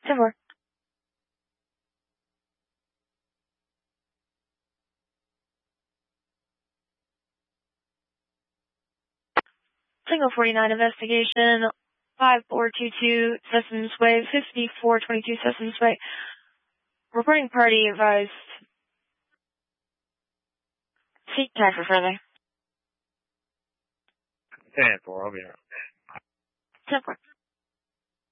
10-4. Single 49 investigation, 5422 Sessions Way, 5422 Sessions Way. Reporting party advised. Seek tag for further. 10-4, I'll be around. 10-4.